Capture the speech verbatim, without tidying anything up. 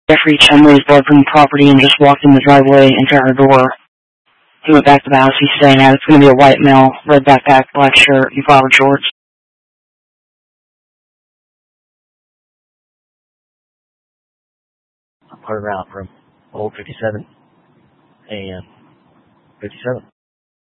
Jeffrey Chumley's blood from the property and just walked in the driveway into our door. He went back to the house. He's staying at. It's going to be a white male, red backpack, black shirt, and flowered shorts. Part route from Old fifty-seven and fifty-seven.